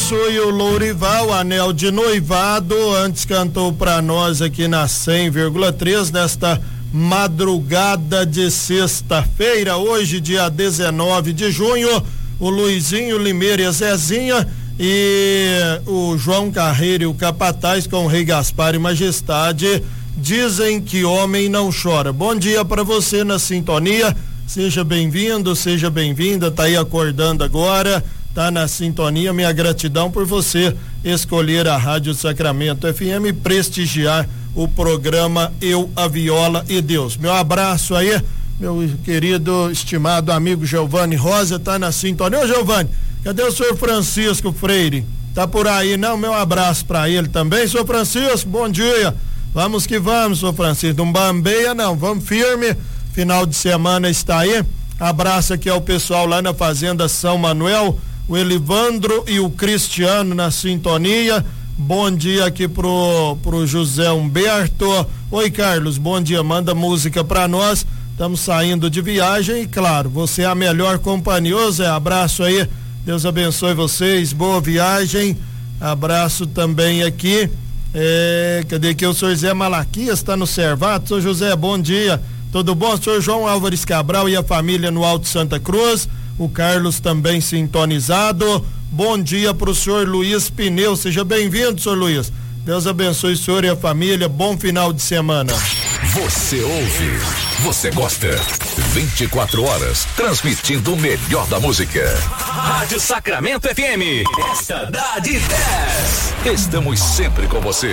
e o Lourival, anel de noivado, antes cantou pra nós aqui na 100,3 nesta madrugada de sexta-feira, hoje dia 19 de junho, o Luizinho Limeira e a Zezinha e o João Carreiro e o Capataz com o Rei Gaspar e Majestade dizem que homem não chora. Bom dia para você na sintonia, seja bem-vindo, seja bem-vinda, tá aí acordando agora, tá na sintonia, minha gratidão por você escolher a Rádio Sacramento FM e prestigiar o programa Eu, a Viola e Deus. Meu abraço aí, meu querido, estimado amigo Giovanni Rosa, tá na sintonia. Ô Giovanni, cadê o senhor Francisco Freire? Tá por aí, não? Meu abraço para ele também. Senhor Francisco, bom dia. Vamos que vamos, senhor Francisco. Não bambeia não, vamos firme. Final de semana está aí. Abraço aqui ao pessoal lá na Fazenda São Manuel, o Elivandro e o Cristiano na sintonia. Bom dia aqui pro José Humberto. Oi, Carlos, bom dia, manda música pra nós. Estamos saindo de viagem e, claro, você é a melhor companhia. Ô Zé, abraço aí, Deus abençoe vocês, boa viagem. Abraço também aqui. Cadê que o senhor Zé Malaquias tá no Servato? Senhor José, bom dia, tudo bom? Senhor João Álvares Cabral e a família no Alto Santa Cruz. O Carlos também sintonizado. Bom dia pro senhor Luiz Pneu, seja bem-vindo, senhor Luiz. Deus abençoe o senhor e a família, bom final de semana. Você ouve, você gosta, 24 horas, transmitindo o melhor da música. Rádio Sacramento FM, esta dá de 10. Estamos sempre com você.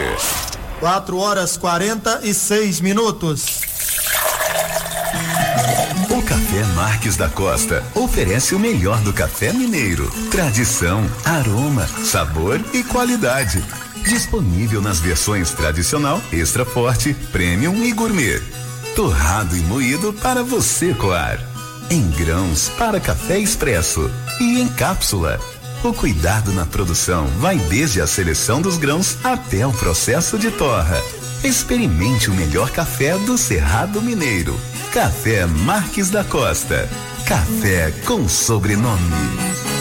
4h46. O Café Marques da Costa oferece o melhor do café mineiro. Tradição, aroma, sabor e qualidade. Disponível nas versões tradicional, extra forte, premium e gourmet. Torrado e moído para você coar. Em grãos para café expresso e em cápsula. O cuidado na produção vai desde a seleção dos grãos até o processo de torra. Experimente o melhor café do Cerrado Mineiro. Café Marques da Costa. Café com sobrenome.